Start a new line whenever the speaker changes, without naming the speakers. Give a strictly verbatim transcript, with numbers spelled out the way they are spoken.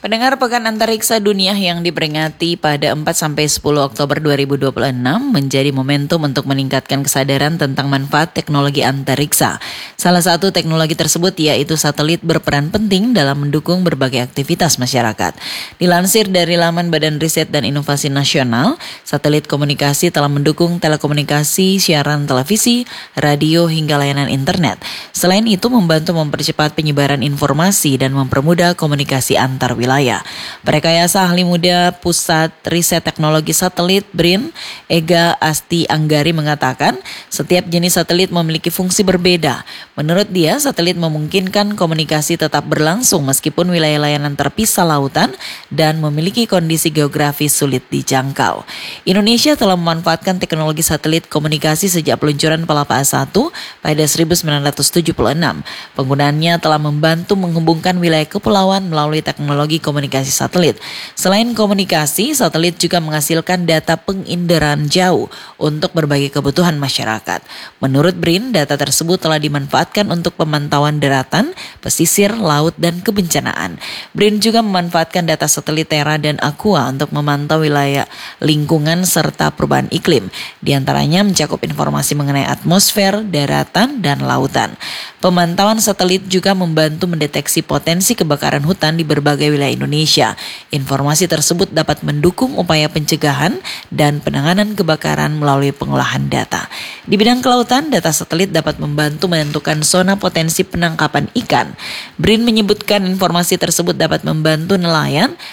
Pendengar Pekan Antariksa Dunia yang diperingati pada empat sampai sepuluh Oktober dua ribu dua puluh enam menjadi momentum untuk meningkatkan kesadaran tentang manfaat teknologi antariksa. Salah satu teknologi tersebut yaitu satelit berperan penting dalam mendukung berbagai aktivitas masyarakat. Dilansir dari laman Badan Riset dan Inovasi Nasional, satelit komunikasi telah mendukung telekomunikasi, siaran televisi, radio hingga layanan internet. Selain itu membantu mempercepat penyebaran informasi dan mempermudah komunikasi antar wilayah. Perekayasa ahli muda Pusat Riset Teknologi Satelit B R I N, Ega Asti Anggari mengatakan setiap jenis satelit memiliki fungsi berbeda. Menurut dia, satelit memungkinkan komunikasi tetap berlangsung meskipun wilayah layanan terpisah lautan dan memiliki kondisi geografis sulit dijangkau. Indonesia telah memanfaatkan teknologi satelit komunikasi sejak peluncuran Palapa A satu pada seribu sembilan ratus tujuh puluh enam. Penggunaannya telah membantu menghubungkan wilayah kepulauan melalui teknologi komunikasi satelit. Selain komunikasi, satelit juga menghasilkan data penginderaan jauh untuk berbagai kebutuhan masyarakat. Menurut B R I N, data tersebut telah dimanfaatkan untuk pemantauan daratan, pesisir, laut, dan kebencanaan. B R I N juga memanfaatkan data satelit Terra dan Aqua untuk memantau wilayah lingkungan serta perubahan iklim. Di antaranya mencakup informasi mengenai atmosfer, daratan, dan lautan. Pemantauan satelit juga membantu mendeteksi potensi kebakaran hutan di berbagai wilayah Indonesia. Informasi tersebut dapat mendukung upaya pencegahan dan penanganan kebakaran melalui pengolahan data. Di bidang kelautan, data satelit dapat membantu menentukan zona potensi penangkapan ikan. B R I N menyebutkan informasi tersebut dapat membantu nelayan